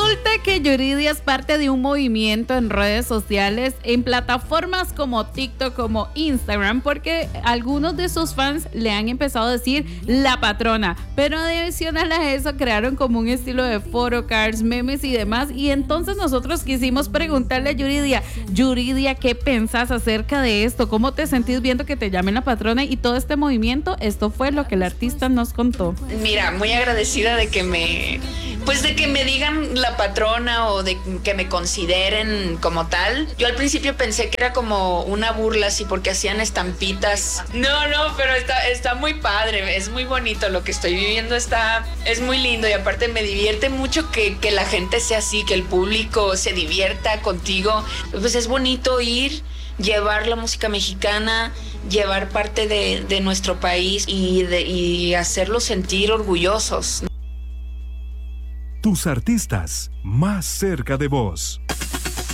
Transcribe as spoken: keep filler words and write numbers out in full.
Resulta que Yuridia es parte de un movimiento en redes sociales, en plataformas como TikTok, como Instagram, porque algunos de sus fans le han empezado a decir la patrona, pero adicional a eso crearon como un estilo de photocards, memes y demás, y entonces nosotros quisimos preguntarle a Yuridia, Yuridia, ¿qué pensás acerca de esto? ¿Cómo te sentís viendo que te llamen la patrona y todo este movimiento? Esto fue lo que el artista nos contó. Mira, muy agradecida de que me, pues de que me digan la patrona o de que me consideren como tal. Yo al principio pensé que era como una burla, así porque hacían estampitas. No, no, pero está, está muy padre, es muy bonito lo que estoy viviendo, está, es muy lindo y aparte me divierte mucho que, que la gente sea así, que el público se divierta contigo. Pues es bonito ir, llevar la música mexicana, llevar parte de, de nuestro país y, de, y hacerlos sentir orgullosos. Tus artistas más cerca de vos.